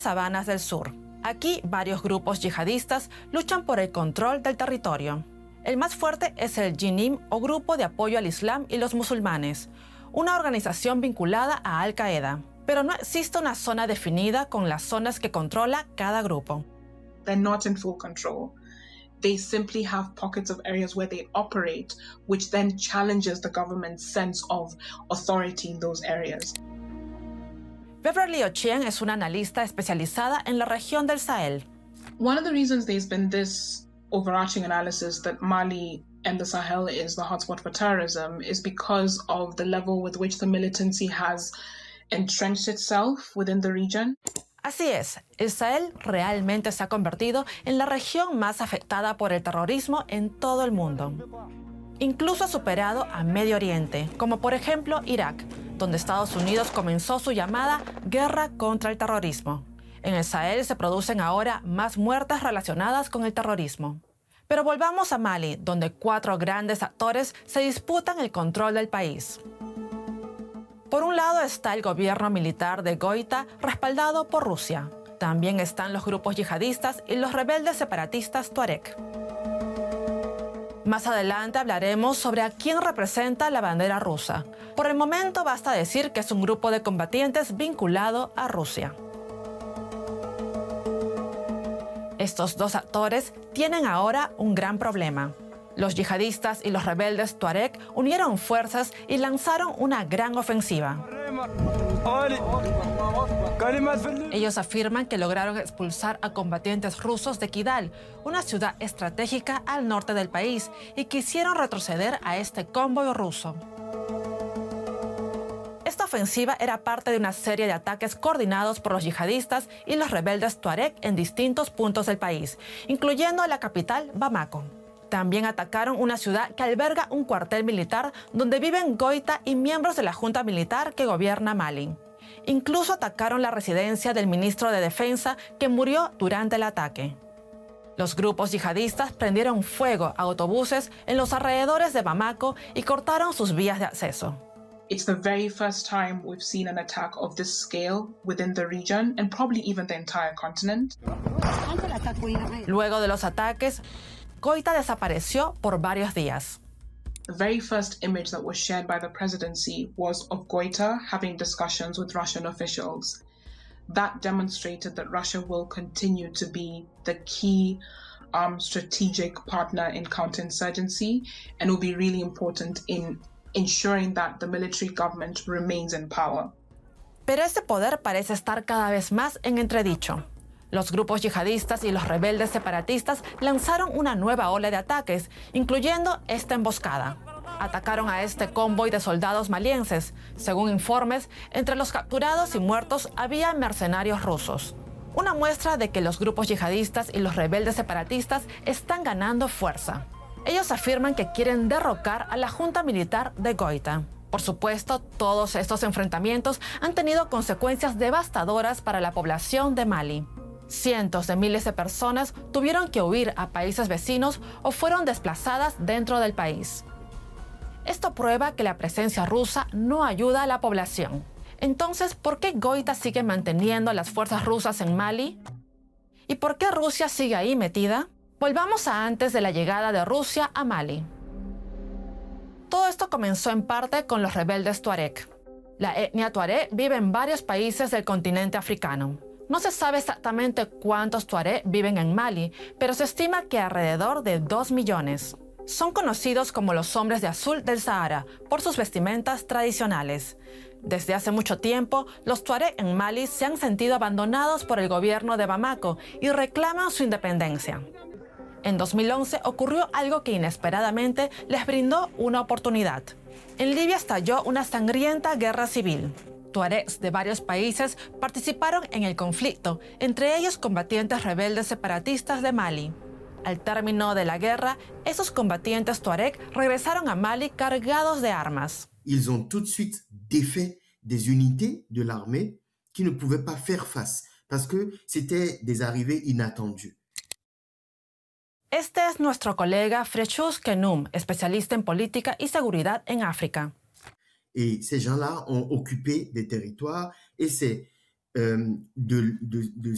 sabanas del sur. Aquí varios grupos yihadistas luchan por el control del territorio. El más fuerte es el Jinim, o Grupo de Apoyo al Islam y los Musulmanes, una organización vinculada a Al-Qaeda. Pero no existe una zona definida con las zonas que controla cada grupo. They're not in full control. They simply have pockets of areas where they operate, which then challenges the government's sense of authority in those areas. Beverly Ochien es una analista especializada en la región del Sahel. One of the reasons there's been this overarching analysis that Mali and the Sahel is the hotspot for terrorism is because of the level with which the militancy has entrenched itself within the region. Así es, el Sahel realmente se ha convertido en la región más afectada por el terrorismo en todo el mundo. Incluso ha superado a Medio Oriente, como por ejemplo Irak, donde Estados Unidos comenzó su llamada guerra contra el terrorismo. En el Sahel se producen ahora más muertes relacionadas con el terrorismo. Pero volvamos a Mali, donde 4 grandes actores se disputan el control del país. Por un lado está el gobierno militar de Goïta, respaldado por Rusia. También están los grupos yihadistas y los rebeldes separatistas tuareg. Más adelante hablaremos sobre a quién representa la bandera rusa. Por el momento basta decir que es un grupo de combatientes vinculado a Rusia. Estos dos actores tienen ahora un gran problema. Los yihadistas y los rebeldes tuareg unieron fuerzas y lanzaron una gran ofensiva. Ellos afirman que lograron expulsar a combatientes rusos de Kidal, una ciudad estratégica al norte del país, y quisieron retroceder a este convoy ruso. Esta ofensiva era parte de una serie de ataques coordinados por los yihadistas y los rebeldes tuareg en distintos puntos del país, incluyendo la capital, Bamako. También atacaron una ciudad que alberga un cuartel militar donde viven Goïta y miembros de la junta militar que gobierna Mali. Incluso atacaron la residencia del ministro de Defensa, que murió durante el ataque. Los grupos yihadistas prendieron fuego a autobuses en los alrededores de Bamako y cortaron sus vías de acceso. It's the very first time we've seen an attack of this scale within the region and probably even the entire continent. Luego de los ataques, Goïta desapareció por varios días. The very first image that was shared by the presidency was of Goïta having discussions with Russian officials. That demonstrated that Russia will continue to be the key strategic partner in counterinsurgency and will be really important in ensuring that the military government remains in power. Pero este poder parece estar cada vez más en entredicho. Los grupos yihadistas y los rebeldes separatistas lanzaron una nueva ola de ataques, incluyendo esta emboscada. Atacaron a este convoy de soldados malienses. Según informes, entre los capturados y muertos había mercenarios rusos. Una muestra de que los grupos yihadistas y los rebeldes separatistas están ganando fuerza. Ellos afirman que quieren derrocar a la junta militar de Goïta. Por supuesto, todos estos enfrentamientos han tenido consecuencias devastadoras para la población de Mali. Cientos de miles de personas tuvieron que huir a países vecinos o fueron desplazadas dentro del país. Esto prueba que la presencia rusa no ayuda a la población. Entonces, ¿por qué Goïta sigue manteniendo a las fuerzas rusas en Mali? ¿Y por qué Rusia sigue ahí metida? Volvamos a antes de la llegada de Rusia a Mali. Todo esto comenzó en parte con los rebeldes tuareg. La etnia tuareg vive en varios países del continente africano. No se sabe exactamente cuántos tuareg viven en Mali, pero se estima que alrededor de 2 millones. Son conocidos como los hombres de azul del Sahara por sus vestimentas tradicionales. Desde hace mucho tiempo, los tuareg en Mali se han sentido abandonados por el gobierno de Bamako y reclaman su independencia. En 2011 ocurrió algo que inesperadamente les brindó una oportunidad. En Libia estalló una sangrienta guerra civil. Tuaregs de varios países participaron en el conflicto, entre ellos combatientes rebeldes separatistas de Mali. Al término de la guerra, esos combatientes tuareg regresaron a Mali cargados de armas. Ils ont tout de suite défait des unités de l'armée qui ne pouvaient pas faire face parce que c'était des arrivées inattendues. Este es nuestro colega Frechus Kenum, especialista en política y seguridad en África. Et ces gens-là ont occupé des territoires et c'est de